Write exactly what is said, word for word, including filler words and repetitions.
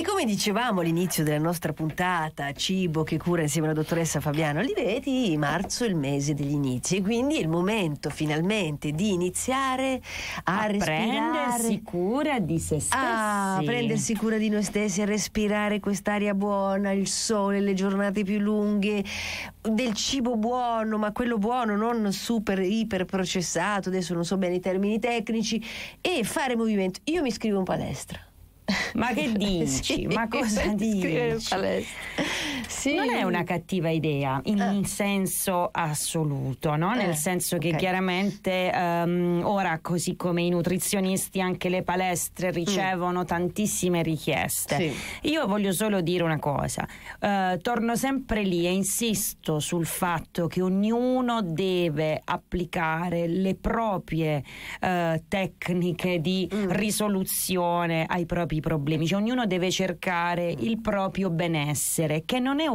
E come dicevamo all'inizio della nostra puntata, cibo che cura insieme alla dottoressa Fabiana Olivetti, marzo è il mese degli inizi, e quindi è il momento finalmente di iniziare a, a respirare, prendersi cura di se stessi, a prendersi cura di noi stessi, a respirare quest'aria buona, il sole, le giornate più lunghe, del cibo buono, ma quello buono non super iper processato, adesso non so bene i termini tecnici, e fare movimento. Io mi iscrivo in palestra. Ma che dici? Sì, ma cosa dici? Sì. Non è una cattiva idea in eh. senso assoluto, no? Nel eh, senso che okay. chiaramente um, ora, così come i nutrizionisti, anche le palestre ricevono mm. tantissime richieste. Sì. Io voglio solo dire una cosa, uh, torno sempre lì e insisto sul fatto che ognuno deve applicare le proprie uh, tecniche di mm. risoluzione ai propri problemi, cioè ognuno deve cercare il proprio benessere, che non